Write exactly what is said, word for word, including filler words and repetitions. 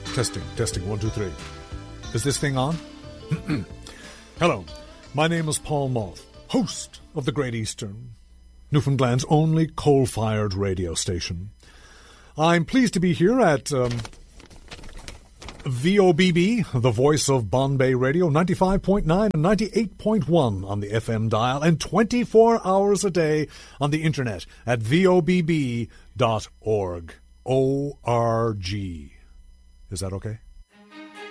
Testing, testing, one, two, three. Is this thing on? Hello, my name is Paul Moth, host of the Great Eastern, Newfoundland's only coal-fired radio station. I'm pleased to be here at um, V O B B, the voice of Bombay Radio, ninety-five point nine and ninety-eight point one on the F M dial, and twenty-four hours a day on the internet at V O B B dot org. O R G. Is that okay?